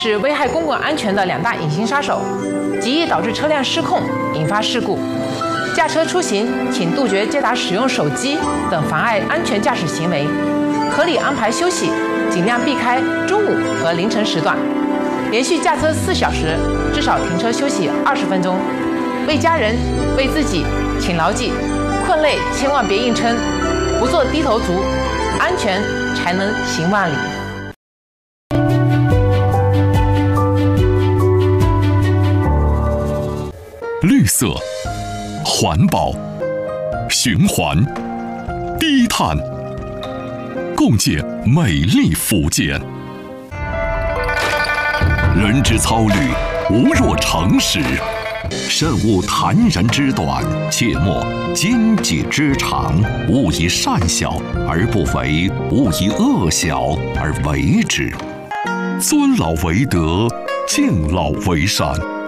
是危害公共安全的2大隐形杀手，极易导致车辆失控，引发事故。驾车出行，请杜绝接打使用手机等妨碍安全驾驶行为，合理安排休息，尽量避开中午和凌晨时段。连续驾车4小时，至少停车休息20分钟。为家人、为自己，请牢记：困累千万别硬撑，不做低头族，安全才能行万里。 绿色、环保、循环、低碳，共建美丽福建。人之操虑，无若诚实；慎勿坦然之短，切莫奸计之长。勿以善小而不为，勿以恶小而为之。尊老为德，敬老为善。